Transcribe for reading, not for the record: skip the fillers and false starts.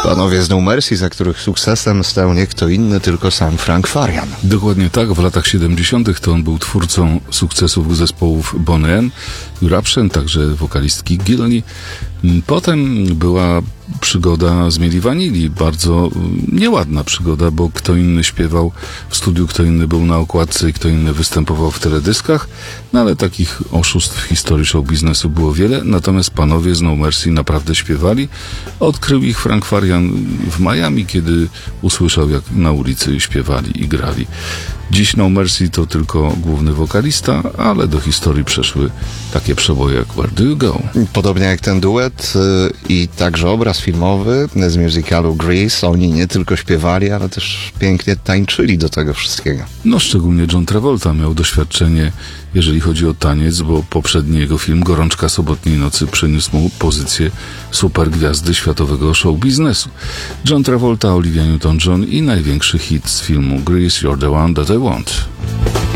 Panowie z No Mercy, za których sukcesem stał nie kto inny, tylko sam Frank Farian. Dokładnie tak, w latach 70. to on był twórcą sukcesów zespołów Boney M, Eruption, także wokalistki Gilney. Potem była przygoda z Milli Vanilli, bardzo nieładna przygoda, bo kto inny śpiewał w studiu, kto inny był na okładce i kto inny występował w teledyskach, no ale takich oszustw w historii show biznesu było wiele, natomiast panowie z No Mercy naprawdę śpiewali. Odkrył ich Frank Farian w Miami, kiedy usłyszał, jak na ulicy śpiewali i grali. Dziś No Mercy to tylko główny wokalista, ale do historii przeszły takie przeboje jak Where Do You Go? Podobnie jak ten duet i także obraz filmowy z musicalu Grease, oni nie tylko śpiewali, ale też pięknie tańczyli do tego wszystkiego. No szczególnie John Travolta miał doświadczenie, jeżeli chodzi o taniec, bo poprzedni jego film Gorączka sobotniej nocy przyniósł mu pozycję supergwiazdy światowego show biznesu. John Travolta, Olivia Newton-John i największy hit z filmu Grease, You're the One That I Want.